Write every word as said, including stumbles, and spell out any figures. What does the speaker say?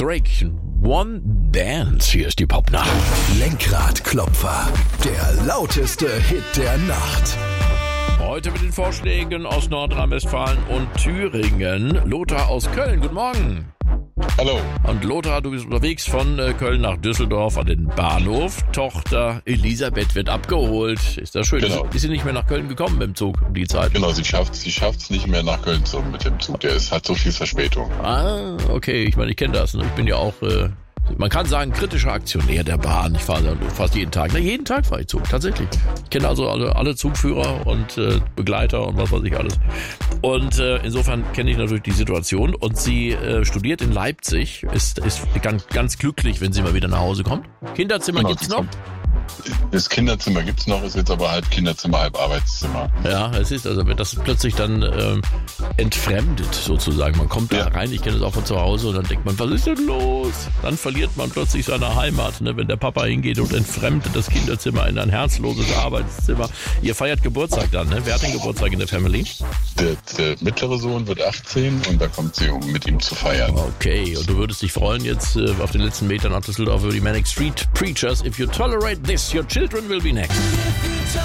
Drake, One Dance. Hier ist die Popnacht. Lenkradklopfer, der lauteste Hit der Nacht. Heute mit den Vorschlägen aus Nordrhein-Westfalen und Thüringen. Lothar aus Köln, guten Morgen. Hallo. Und Lothar, du bist unterwegs von äh, Köln nach Düsseldorf an den Bahnhof. Tochter Elisabeth wird abgeholt. Ist das schön? Genau. Ist sie nicht mehr nach Köln gekommen mit dem Zug um die Zeit? Genau, sie schafft sie schafft's nicht mehr nach Köln zu mit dem Zug. Der ist, hat so viel Verspätung. Ah, okay. Ich meine, ich kenne das. Ne? Ich bin ja auch, äh, man kann sagen, kritischer Aktionär der Bahn. Ich fahre fast jeden Tag. Na, jeden Tag fahre ich Zug, tatsächlich. Ich kenne also alle, alle Zugführer und äh, Begleiter und was weiß ich alles. Und äh, insofern kenne ich natürlich die Situation. Und sie äh, studiert in Leipzig, ist, ist ganz, ganz glücklich, wenn sie mal wieder nach Hause kommt. Kinderzimmer Genau, gibt's noch? Das Kinderzimmer gibt's noch, ist jetzt aber halb Kinderzimmer, halb Arbeitszimmer. Ja, es ist also, wenn das plötzlich dann ähm, entfremdet sozusagen. Man kommt Ja. da rein, ich kenne das auch von zu Hause und dann denkt man, was ist denn los? Dann verliert man plötzlich seine Heimat, ne? Wenn der Papa hingeht und entfremdet das Kinderzimmer in ein herzloses Arbeitszimmer. Ihr feiert Geburtstag dann, ne? Wer hat den Geburtstag in der Family? Der, der mittlere Sohn wird achtzehn und da kommt sie, um mit ihm zu feiern. Okay, und du würdest dich freuen jetzt äh, auf den letzten Metern nach Düsseldorf über die Manic Street Preachers. If you tolerate this, your children will be next.